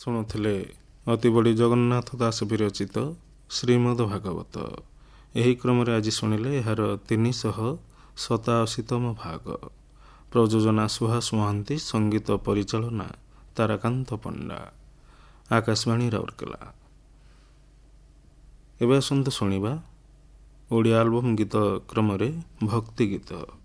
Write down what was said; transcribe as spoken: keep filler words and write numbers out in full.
ଶୁଣୁଥିଲେ ଅତିବଡ଼ି ଜଗନ୍ନାଥ ଦାସ ବିରଚିତ ଶ୍ରୀମଦ ଭାଗବତ। ଏହି କ୍ରମରେ ଆଜି ଶୁଣିଲେ ଏହାର ତିନିଶହ ସତାଅଶୀତମ ଭାଗ। ପ୍ରଯୋଜନା ସୁହାସ ମହାନ୍ତି, ସଙ୍ଗୀତ ପରିଚାଳନା ତାରାକାନ୍ତ ପଣ୍ଡା। ଆକାଶବାଣୀ ରାଉରକେଲା। ଏବେ ଆସନ୍ତୁ ଶୁଣିବା ଓଡ଼ିଆ ଆଲବମ୍ ଗୀତ କ୍ରମରେ ଭକ୍ତି ଗୀତ।